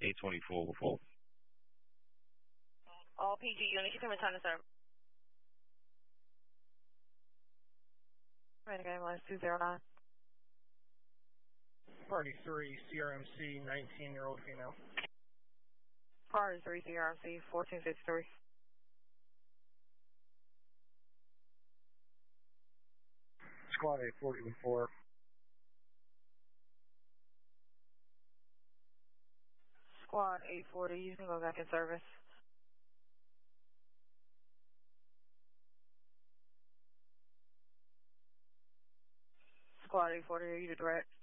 824 before. All PG units, you can return to service. Ready, game last 209. Party 3, CRMC, 19-year-old female. Party 3, CRMC, 1453. Squad 840 before. Squad 840, you can go back in service. Squad 840, are you the direct?